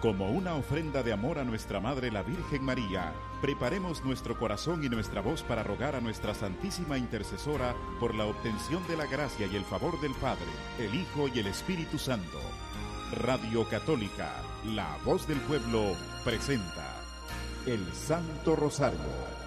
Como una ofrenda de amor a nuestra Madre la Virgen María, preparemos nuestro corazón y nuestra voz para rogar a nuestra Santísima Intercesora por la obtención de la gracia y el favor del Padre, el Hijo y el Espíritu Santo. Radio Católica, la voz del pueblo, presenta el Santo Rosario.